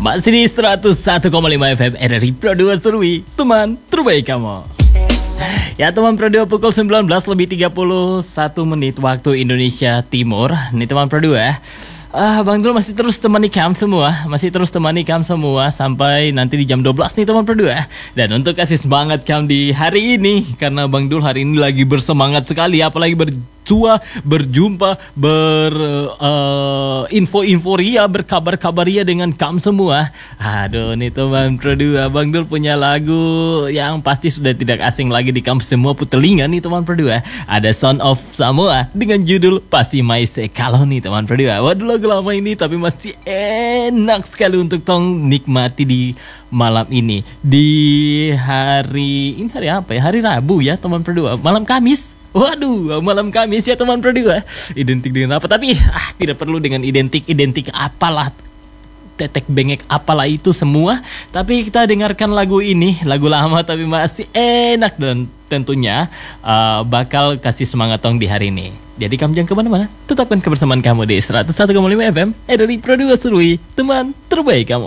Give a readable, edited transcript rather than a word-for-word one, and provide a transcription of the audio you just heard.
Masih di 101,5 FM RRI Pro 2 Serui, teman terbaik kamu. Ya teman Pro 2, pukul 19 lebih 31 menit waktu Indonesia Timur. Nih teman Pro 2 ya. Bang Dul masih terus temani kamu semua sampai nanti di jam 12 nih teman Pro 2. Dan untuk kasih semangat kamu di hari ini, karena Bang Dul hari ini lagi bersemangat sekali, apalagi berjumpa, info ria, berkabar ria dengan kamu semua. Aduh nih teman Pro 2, Bang Dul punya lagu yang pasti sudah tidak asing lagi di kamu semua putelinga nih teman Pro 2. Ada Son of Samoa dengan judul Pasti Maise Kalau nih teman Pro 2. Waduh, lagu lama ini tapi masih enak sekali untuk tong nikmati di malam ini. Di hari apa ya? Hari Rabu ya teman Pro 2. Malam Kamis. Waduh, malam Kamis ya teman Pro 2. Identik dengan apa? Tapi tidak perlu dengan identik apalah, tetek bengek apalah itu semua. Tapi kita dengarkan lagu ini, lagu lama tapi masih enak dan tentunya bakal kasih semangat tong di hari ini. Jadi kamu jangan kemana-mana, tetapkan kebersamaan kamu di 101,5 FM RRI Pro 2 Serui, teman terbaik kamu.